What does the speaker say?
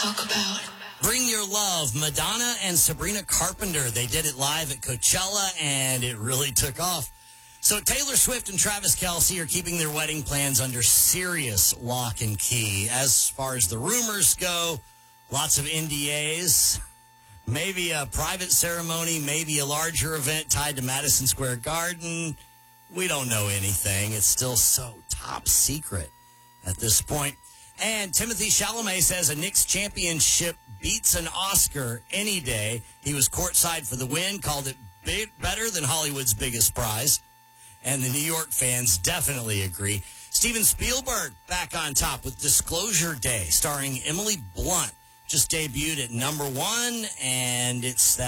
talk about. Bring Your Love, Madonna and Sabrina Carpenter. They did it live at Coachella, and it really took off. So Taylor Swift and Travis Kelce are keeping their wedding plans under serious lock and key. As far as the rumors go, lots of NDAs, maybe a private ceremony, maybe a larger event tied to Madison Square Garden. We don't know anything. It's still so top secret at this point. And Timothy Chalamet says a Knicks championship beats an Oscar any day. He was courtside for the win, called it better than Hollywood's biggest prize. And the New York fans definitely agree. Steven Spielberg back on top with Disclosure Day, starring Emily Blunt. Just debuted at #1, and it's that